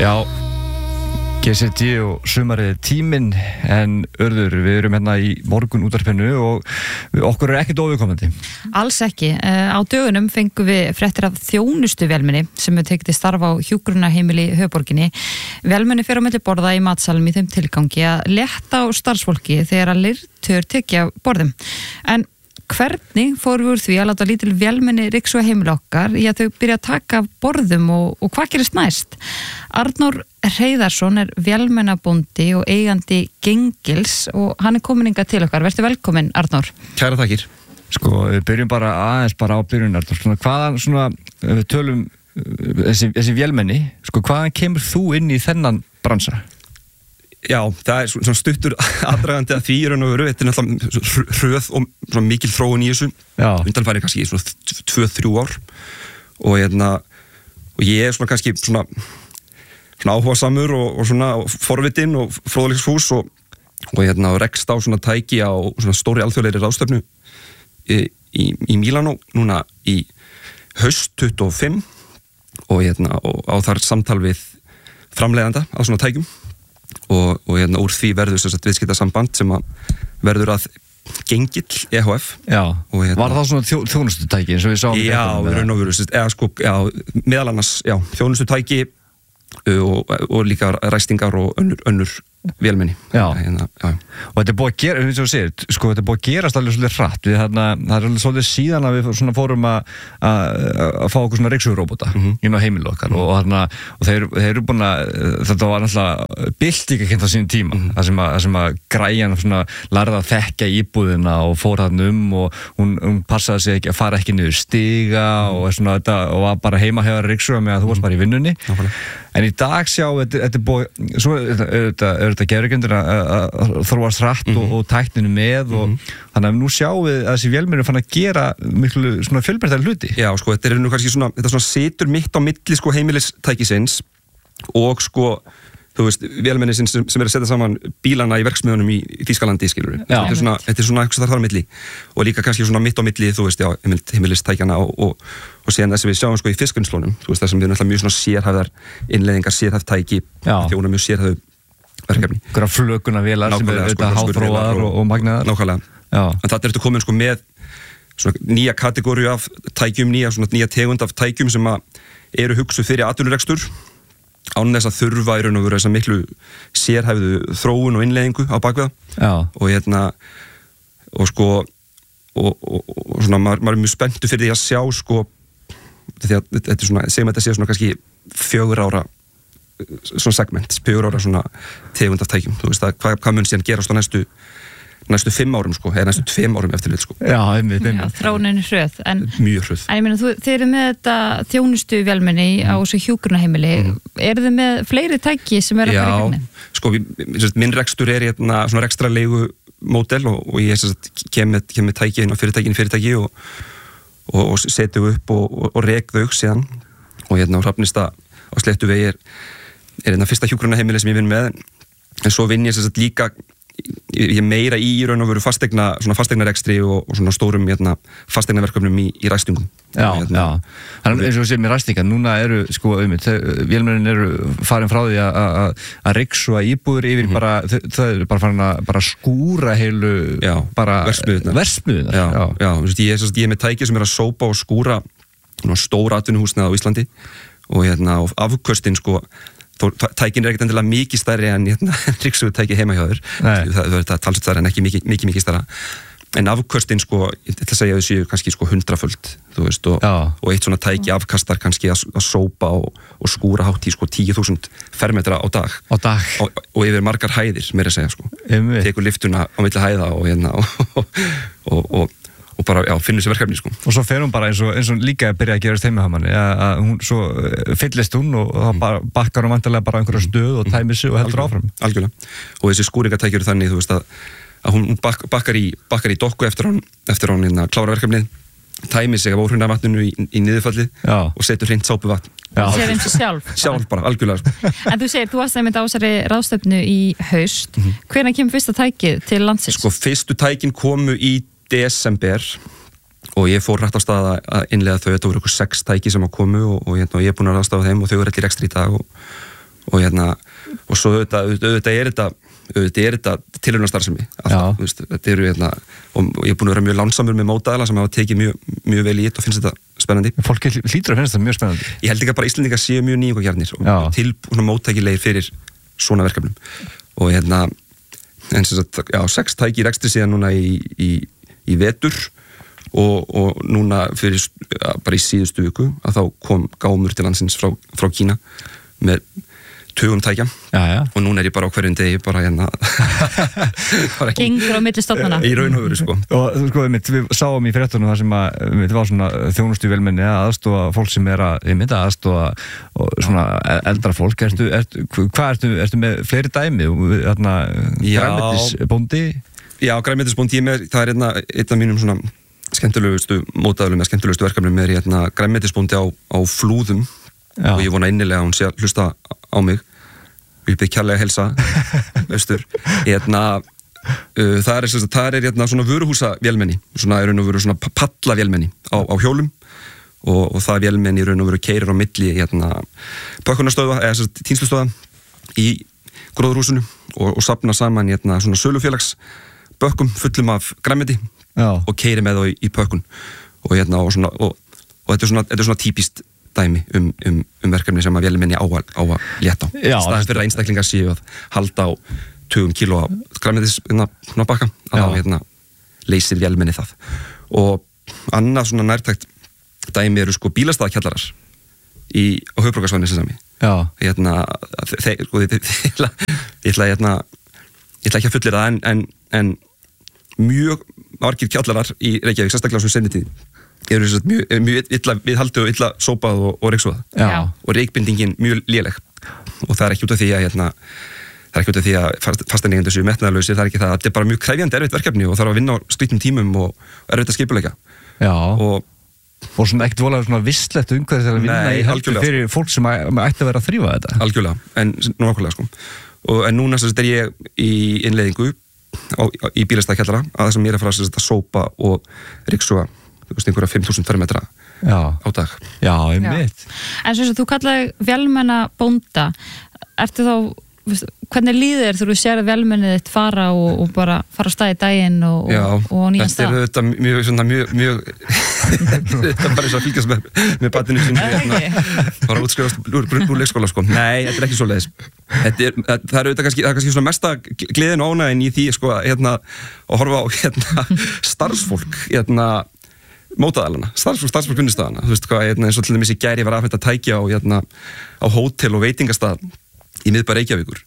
Já, GCT og sumarið tíminn, en Urður, við erum hérna í morgun útvarpinu og okkur ekkert óviðkomandi. Alls ekki. Á dögunum fengum við fréttir af þjónustu vélmenni sem við tekið til starfa á hjúkrunarheimili í höfuðborginni. Vélmenni fer á milli borða í matsalum í þeim tilgangi að létta á starfsfólki þegar að lirtur tekja borðum. En hvernig fórum við úr því að láta lítil vélmenni ryksuga heimili okkar í að þau byrja að taka af borðum og hvað gerist næst? Arnór Hreiðarsson er vélmennabóndi og eigandi Gengils og hann er komin hingað til okkar. Vertu velkomin, Arnór. Kæra þakkir. Sko, við byrjum bara aðeins bara á byrjun, Arnór. Hvaðan svona, við tölum þessi vélmenni, sko, hvaðan kemur þú inn í þennan bransa? Já, það er svona stuttur aðdragandi að því raun og veru, þetta er náttúrulega hröð og svona mikil þróun í þessu. Já. Undanfæri kannski í svona 2-3 ár og og ég er svona kannski svona áhugasamur og svona forvitinn og fróðleiksfús og rekst á svona tæki á svona stóri alþjóðlegri ráðstefnu í Mílanó núna í haust 25 og á þar samtal við framleiðanda á svona tækjum og úr því verður viðskiptasamband sem að verður að Gengill EHF. Já, var það svona þjónustutæki eins og við sáum? Já, raun og veru, meðal annars, já, þjónustutæki og líka ræstingar og önnur vélmenni. Já. Og þetta er búið að gera, eins og þú segir, sko, þetta er búið að gerast alveg svolítið hratt. Það er alveg svolítið síðan að við svona fórum að fá okkur svona ryksuguróbóta inn á heimilu okkar og þeir eru búin að, þetta var náttúrulega byltingakennt á sínum tíma, það sem að græjan svona lærði að þekka íbúðina og fór þarna og hún passaði sig ekki að fara ekki niður stiga og svona þetta og var bara heima hjá ryksuga með að þú varst bara í vinnunni. En í dag þetta er búið, svo þetta gerðurkendur að þróast hratt og tækninu með og þannig að nú sjáum við að þessi vélmenni fann að gera miklu svona fjölbreyttari hluti. Já, sko, þetta er nú kannski svona, þetta svona situr mitt á milli sko heimilistækisins og sko, þú veist, vélmenni sem er að setja saman bílana í verksmiðunum í Þýskalandi, skilur við. Þetta er svona eitthvað þar á milli og líka kannski svona mitt á milli, þú veist, já, heimilistækjana og síðan þess að við sjáum sko í fiskvinnslunum, þú veist, það sem við náttúrulega mjög svona sérhæfðar innleiðingar, sérhæfð tæki, þjóna mjög sérhæfðu verkefni. Einhverja flökunarvélar sem eru auðvitað háþróaðar og magnaðar. Nákvæmlega. En þetta ertu komin sko með svona nýja kategóriu af tækjum, nýja tegund af tækjum sem eru hugsuð fyrir atvinnurekstur án þess að þurfa í raun og veru þessa miklu sérhæfðu þróun og innleiðingu á bakvið og sko og svona maður er mjög spenntur fyrir því að sjá sko því að þetta er svona, segjum að þetta sé svona kannski 4 ára svona segment, 4 ára svona tegund af tækjum, þú veist að hvað mun síðan gerast á næstu 5 árum sko, eða næstu 2 árum eftir sko. Já, þróunin er hröð. Mjög hröð. En ég meina, þeir eru með þetta þjónustu vélmenni á þessu hjúkrunarheimili. Eru þið með fleiri tæki sem eru að fara í gangi? Já, sko, minn rekstur er svona rekstrarlegu módel og ég kem með tæki inn á fyrirtæki og setju upp og rek þau síðan og á Hrafnista á Sléttuvegi er fyrsta hjúkrunarheimili sem ég vinn með en svo vinn ég líka ég meira í raun og veru fasteignarekstri og svona stórum fasteignaverkefnum í ræstingum. Já. Þannig eins og við séum í ræstinga, núna eru sko vélmennin eru farin frá því að ryksuga íbúður yfir bara, þau eru bara farin að skúra heilu bara versmiðunar. Já, ég er með tæki sem er að sópa og skúra stóra atvinnuhúsnið á Íslandi og afköstin sko tækin er ekkert endilega mikið stærri en ryksugu tæki heima hjá þér. Það er talsett stærri en ekki mikið stærra. En afköstin sko, ég ætla að segja að þau séu kannski sko 100-föld, þú veist, og eitt svona tæki afkastar kannski að sópa og skúra hátt í sko 10.000 fermetra á dag. Og yfir margar hæðir, meira að segja sko. Tekur liftuna á milli hæða og bara, finnur sér verkefni, sko. Og svo fer hún bara eins og líka að byrja að gerast heima hjá manni, að hún svo fyllist hún og þá bakkar hún vantarlega bara einhverja stöð og tæmir sig og heldur áfram. Algjörlega. Og þessi skúringatæki eru þannig, þú veist, að hún bakkar í dokku eftir hún klára verkefnið, tæmir sig af óhrunarvatninu í niðurfallið og setur hreint sápuvatn. Sér eins og sjálf? Sjálf bara, algjörlega, sko. En þú segir, þú varst einmitt á þessari ráðstefnu í haust. Hvenær kemur fyrsta tækið til landsins? Sko, fyrstu tækin komu í desember og ég fór rætt á stað að innleiða þau, þetta voru ykkur 6 tæki sem að komu og ég er búin að ráðstafa þeim og þau eru allir ekstra í dag og svo auðvitað er þetta tilraunastarfsemi alltaf, þú veist, þetta eru og ég er búin að vera mjög lánsamur með mótaðala sem hafa tekið mjög vel í þetta og finnst þetta spennandi. Fólk hlýtur að finnst þetta mjög spennandi. Ég held ekki að bara Íslendingar séu mjög nýjungagjarnir og tilbúin móttækilegir fyrir svona verkefnum og en sem sagt, 6 tæki í rekstri síðan núna í vetur og núna fyrir bara í síðustu viku að þá kom gámur til landsins frá Kína með tugum tækja og núna er ég bara á hverjum degi bara gengur á milli stofnana í raun og veru sko. Og sko, við sáum í fréttunum það sem að það var svona þjónustu velmenni að aðstofa fólk sem er að aðstofa og svona eldra fólk ertu með fleiri dæmi grænmetisbóndi? Já, grænmetisbóndi það er einn af mínum svona skemmtilegustu mótaðalum eða skemmtilegustu verkefnum er grænmetisbóndi á Flúðum og ég vona innilega að hún sé að hlusta á mig og ég byrð kærlega að helsa austur það er svona vöruhúsa vélmenni svona er raun og veru svona palla vélmenni á hjólum og það vélmenni raun og veru keyrir á milli pökkunarstöðva eða tínslustöðva í gróðurhúsinu og safna saman svona sölufélags bökkum fullum af grænmeti og keyrir með þá í pökkun og þetta er svona típist dæmi verkefni sem að vélmenni á að létta á staðan fyrir að einstaklingar séu að halda á 20 kíló af grænmetis bakka að þá leysir vélmenni það og annað svona nærtækt dæmi eru sko bílastæðakjallarar á höfuðborgarsvæðinu sem sami ég ætla ekki að fullira það en mjög margir kjallarar í Reykjavík sérstaklega sem senditíð eru mjög illa viðhaldið og illa sópað og reyksúðað og reykbindingin mjög léleg og það er ekki út af því að fastaneigendur séu metnaðarlausir, það er ekki það, þetta er bara mjög krefjandi erfitt verkefni og þarf að vinna á skrýtnum tímum og erfitt að skipuleika og svona ekkert vola svona visslegt umhverfið til að vinna í heldur fyrir fólk sem ætti að vera að þrífa þetta algjörlega, en nákvæmlega sko en núna er ég í innleiðingu í bílastæðakjallara að það sem ég er að fara að sópa og reyksúða einhverja 5.000 fermetra á dag. Já, einmitt. En svo þú kallaði vélmenna bónda, ertu þá hvernig líður þér þegar þú sér að vélmennið þitt fara og bara fara á stað í daginn og nýjan stað? Já, þetta er mjög þetta er bara eins og að fylgjast með batinu sín bara útskrifast úr leikskóla sko. Nei, þetta er ekki svoleiðis. Það er kannski svona mesta gleðin og ánægin í því sko að horfa á starfsfólk mótaðalana, starfsfólk vinnustæðana þú veist hvað, eins og til dæmis í gær ég var afhægt að tækja á hótel og veitingastað í miðbæ Reykjavíkur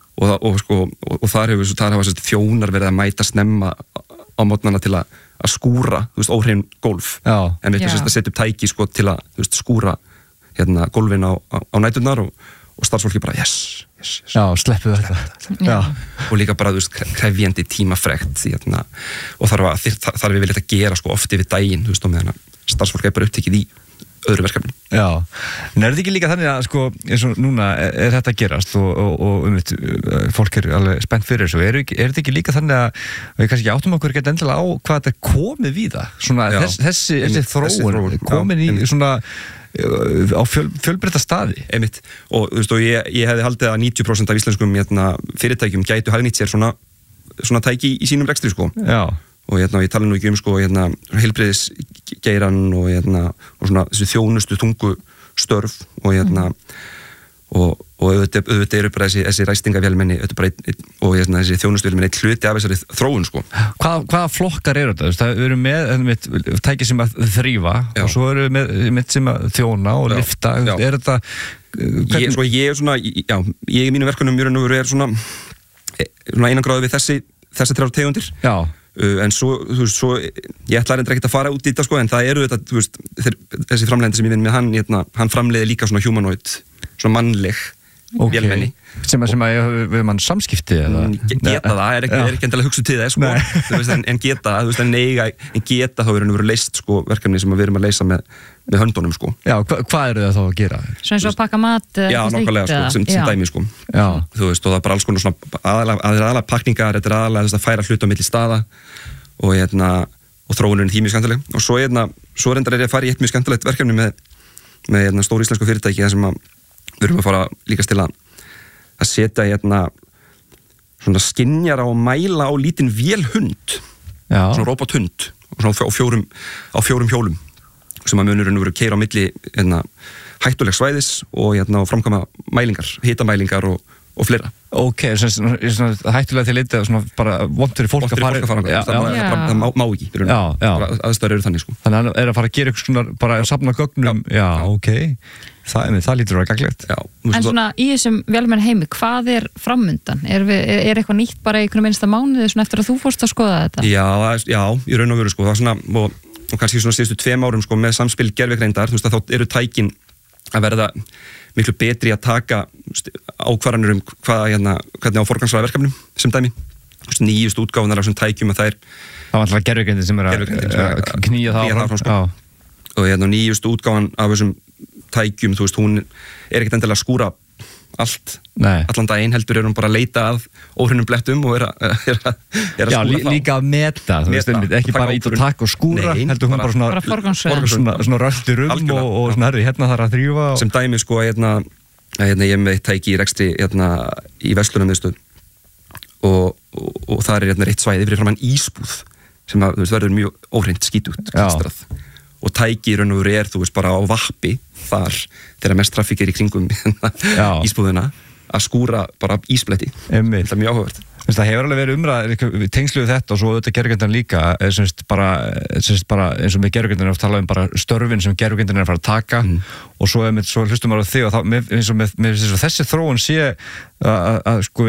og þar hafa þjónar verið að mæta snemma á mótnana til að skúra, þú veist, óhrein gólf en við að setja upp tæki sko til að þú veist, skúra gólfin á næturnar og starfsfólki bara yes. Já, sleppu þetta og líka bara, þú veist, krefjandi tímafrekt og þarf við viljað að gera sko oft yfir daginn, þú veist, og meðan starfsfólk er bara upptekið í öðru verkefnum. Já, en er þetta ekki líka þannig að sko, eins og núna er þetta að gerast og fólk er alveg spennt fyrir þessu, er þetta ekki líka þannig að við kannski áttum okkur ekki endilega á hvað þetta er komið við það, svona þessi þróun komin í svona á fjölbreytta staði einmitt, og þú veist, og ég hefði haldið að 90% af íslenskum fyrirtækjum gætu hagnýtt sér svona tæki í sínum rekstri sko. Og ég tala nú ekki sko heilbrigðisgeiran og svona þessi þjónustu tungu störf og auðvitað eru bara þessi ræstingavélmenni og þessi þjónustuvélmenni eitt hluti af þessari þróun sko. Hvaða flokkar eru þetta? Það eru með tæki sem að þrífa og svo eru með sem að þjóna og lyfta. Er þetta ég í mínu verkunum er svona einangráðu við þessi þrjár tegundir en svo ég ætla reyndar ekkert að fara út í þetta sko, en það eru þetta, þú veist, þessi framleiðandi sem ég vinn með hann framleiði líka svona humanoid, svona mannleg vélmenni sem að við mann samskipti geta það, er ekki endilega hugsað til það sko, veist, en geta það, þú veist, en geta þá verður leist sko verkefni sem við erum að leysa með höndunum sko. Já, hvað eru það þá að gera? Svona eins og að pakka mat Já, nákvæmlega sko, sem dæmi sko. Þú veist, og það er bara alls konar svona aðalega pakningar, þetta er aðalega þess að færa hluti á milli staða og þróunin því mjög skemmtileg og svo reyndar ég að fara í eitt mjög skemmtilegt verkefni með stór íslensku fyrirtæki þar sem við erum að fara líkast til að að setja svona skynjara og mæla á lítinn vélhund, svona robothund svona á fjórum hjólum sem að munurinn voru keyra á milli hættuleg svæðis og framkvæma mælingar, hitamælingar og fleira. Ok, svona hættulega til litið bara vont fyrir fólk að fara það má ekki aðstæður eru þannig sko. Þannig að hann að fara að gera eitthvað svona bara að safna gögnum, ok það lítur að vera gagnlegt. En svona í þessum vélmenn heimi, hvað framundan? Er eitthvað nýtt bara í einhvern minnsta mánuði svona eftir að þú fórst að skoða þetta? Já, í raun og veru sko, það svona og kannski svona síðustu 2 árum sko með samspil gervigreindar, þú veist að þá eru tækin að verða miklu betri að taka ákvarðanir hvernig á forgangsraða verkefnum sem dæmi. Nýjustu útgáfunar af þessum tækjum að það var alltaf gervigreindin sem að knýja það áfram sko. Og nýjustu útgáfan af þessum tækjum, þú veist, hún ekkert endilega að skúra allan daginn, heldur hún bara að leita að óhreinum blettum og að skúra líka að meta, þú veist, ekki bara ít og takk og skúra, heldur hún bara svona röltir og svona hérna þarf að þrjúfa sem dæmi sko ég er með eitt tæki í rekstri í verslunarmiðstöð og það eitt svæði fyrir framan ísbúð sem að, þú veist, verður mjög óhreint skítugt klistrað og tæki í raun og veru þú veist, bara á vappi þar þegar mest trafík í kringum ísbúðina að skúra bara ísbletti. Það er mjög áhugavert. Það hefur alveg verið umræð tengslu við þetta og svo auðvitað gervigreindin líka bara eins og með gervigreindin að tala bara störfin sem gervigreindin að fara að taka og svo hlustum maður á þig og mér finnst þessi þróun sé að sko